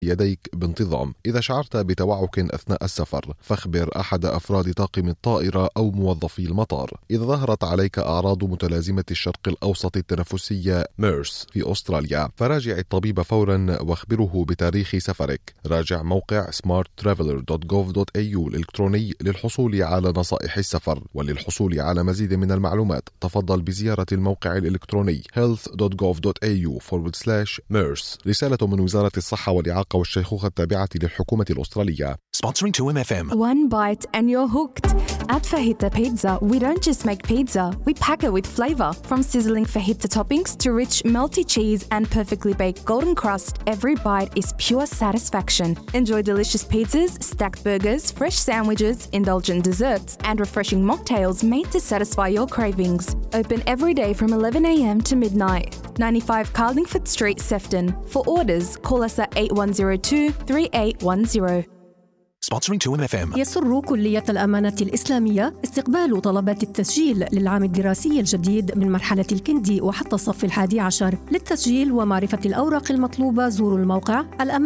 يديك بانتظام. إذا شعرت بتوعك أثناء السفر فاخبر أحد أفراد طاقم الطائرة أو موظفي المطار. إذا ظهرت عليك أعراض متلازمة الشرق الأوسط التنفسية MERS في أستراليا فراجع الطبيب فورا واخبره بتاريخ سفرك. راجع موقع smarttraveler.gov.au الإلكتروني للحصول على نصائح السفر. وللحصول على مزيد من المعلومات تفضل بزيارة الموقع الإلكتروني health.gov.au/MERS. رسالة من وزارة الصحة والإعاقة والشيخوخة التابعة للحكومة الأسترالية. Sponsoring 2MFM. One bite and you're hooked. At Fajita Pizza, we don't just make pizza, we pack it with flavor. From sizzling fajita toppings to rich melty cheese and perfectly baked golden crust, every bite is pure satisfaction. Enjoy delicious pizzas, stacked burgers, fresh sandwiches, indulgent desserts, and refreshing mocktails made to satisfy your cravings. Open every day from 11 a.m. to midnight. 95 Carlingford Street, Sefton. For orders, call us at 8102-3810. Sponsoring 2MFM. يسر كلية الأمانة الإسلامية استقبال طلبات التسجيل للعام الدراسي الجديد من مرحلة الكندي وحتى الصف 11. للتسجيل ومعرفة الأوراق المطلوبة زوروا الموقع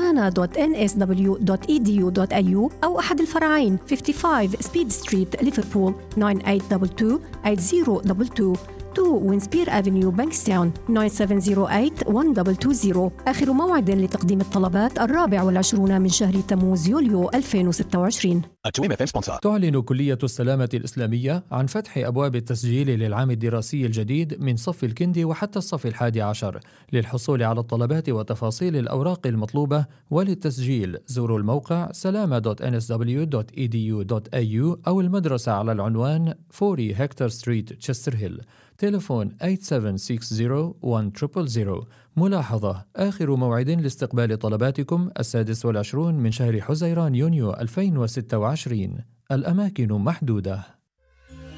الأمانة.nsw.edu.au أو أحد الفرعين 55 سبيد ستريت ليفربول 9822-8022 2 وينسبير أفنيو بانكستاون 9708-1220. آخر موعد لتقديم الطلبات 24 من شهر تموز يوليو 2026. تعلن كلية السلامة الإسلامية عن فتح أبواب التسجيل للعام الدراسي الجديد من صف الكندي وحتى الصف 11. للحصول على الطلبات وتفاصيل الأوراق المطلوبة وللتسجيل زوروا الموقع salama.nsw.edu.au أو المدرسة على العنوان 40 هكتور ستريت تشستر هيل. تليفون 8760-1000. ملاحظة: آخر موعد لاستقبال طلباتكم 26 من شهر حزيران يونيو 2026. الأماكن محدودة.